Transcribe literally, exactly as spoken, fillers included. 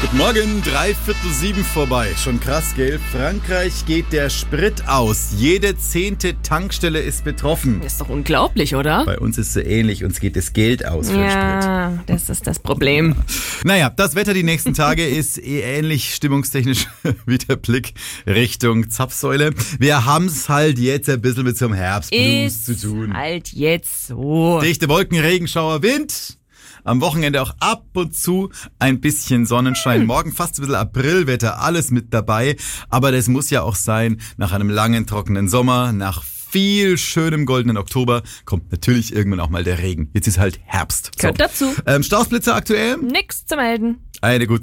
Guten Morgen, drei Viertel sieben vorbei. Schon krass, gell? Frankreich geht der Sprit aus. Jede zehnte Tankstelle ist betroffen. Ist doch unglaublich, oder? Bei uns ist es so ähnlich. Uns geht das Geld aus für den Sprit. Ja, das ist das Problem. Naja, das Wetter die nächsten Tage ist ähnlich stimmungstechnisch wie der Blick Richtung Zapfsäule. Wir haben es halt jetzt ein bisschen mit so einem Herbstblues Ist zu tun. halt jetzt so. Dichte Wolken, Regenschauer, Wind. Am Wochenende auch ab und zu ein bisschen Sonnenschein. Morgen fast ein bisschen Aprilwetter, alles mit dabei. Aber das muss ja auch sein. Nach einem langen, trockenen Sommer, nach viel schönem goldenen Oktober kommt natürlich irgendwann auch mal der Regen. Jetzt ist halt Herbst. So. Gehört dazu. Ähm, Stausblitzer aktuell? Nix zu melden. Eine gute